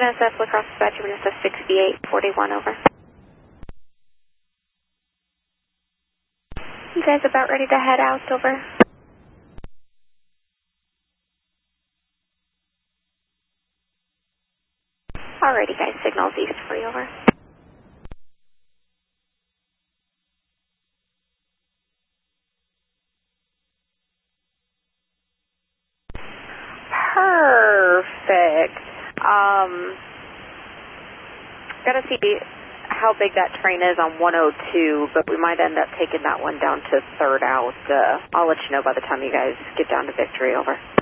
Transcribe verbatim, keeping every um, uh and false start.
N S F Lacrosse Dispatch, N S F sixty-eight forty-one, over. You guys about ready to head out, over? Alrighty guys, signals east for you, over. Perfect. Um, gotta see how big that train is on one oh two, but we might end up taking that one down to third out. Uh, I'll let you know by the time you guys get down to Victory, over.